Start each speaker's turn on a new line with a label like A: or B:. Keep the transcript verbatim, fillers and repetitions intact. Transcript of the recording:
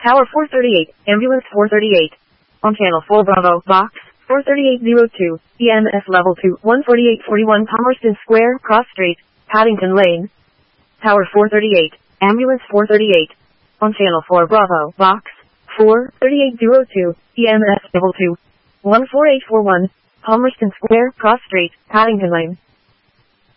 A: Tower four thirty-eight, Ambulance four thirty-eight. On Channel four Bravo, Box four thirty-eight zero two, E M S Level two, one forty-eight forty-one Palmerston Square, Cross Street, Paddington Lane. Tower four thirty-eight, Ambulance four thirty-eight. On Channel four Bravo, Box four thirty-eight zero two, E M S Level two, one forty-eight forty-one, Palmerston Square, Cross Street, Paddington Lane.